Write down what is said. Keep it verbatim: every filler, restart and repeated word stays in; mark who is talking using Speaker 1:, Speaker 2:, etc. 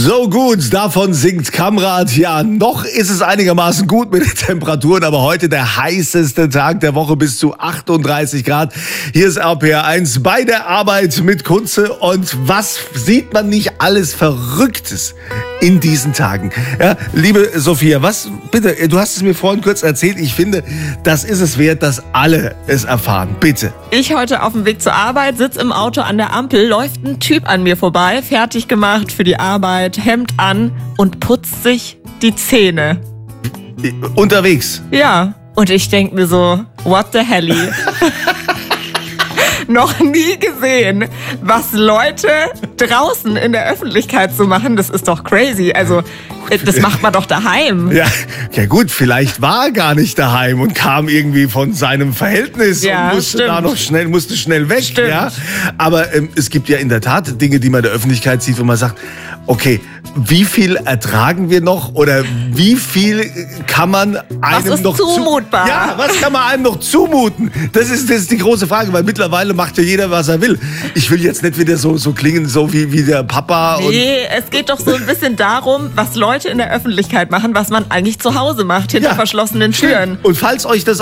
Speaker 1: So gut, davon singt Kamrat. Ja, noch ist es einigermaßen gut mit den Temperaturen, aber heute der heißeste Tag der Woche, bis zu achtunddreißig Grad. Hier ist R P R eins bei der Arbeit mit Kunze. Und was sieht man nicht alles Verrücktes in diesen Tagen? Ja, liebe Sophia, was, bitte, du hast es mir vorhin kurz erzählt. Ich finde, das ist es wert, dass alle es erfahren. Bitte.
Speaker 2: Ich heute auf dem Weg zur Arbeit, sitze im Auto an der Ampel, läuft ein Typ an mir vorbei, fertig gemacht für die Arbeit, Hemd an und putzt sich die Zähne.
Speaker 1: Unterwegs?
Speaker 2: Ja, und ich denke mir so, what the helly? Noch nie gesehen, was Leute draußen in der Öffentlichkeit so machen. Das ist doch crazy. Also, das macht man doch daheim.
Speaker 1: Ja, ja gut, vielleicht war er gar nicht daheim und kam irgendwie von seinem Verhältnis
Speaker 2: ja,
Speaker 1: und musste
Speaker 2: stimmt.
Speaker 1: da noch schnell, musste schnell weg.
Speaker 2: Stimmt.
Speaker 1: Ja? Aber ähm, es gibt ja in der Tat Dinge, die man in der Öffentlichkeit sieht, wo man sagt, okay, wie viel ertragen wir noch oder wie viel kann man einem
Speaker 2: was ist
Speaker 1: noch
Speaker 2: zumutbar?
Speaker 1: Zu ja, was kann man einem noch zumuten? Das ist, das ist die große Frage, weil mittlerweile macht ja jeder, was er will. Ich will jetzt nicht wieder so, so klingen, so wie, wie der Papa. Und
Speaker 2: nee, es geht doch so ein bisschen darum, was Leute in der Öffentlichkeit machen, was man eigentlich zu Hause macht, hinter
Speaker 1: Ja.
Speaker 2: verschlossenen Türen.
Speaker 1: Und falls euch das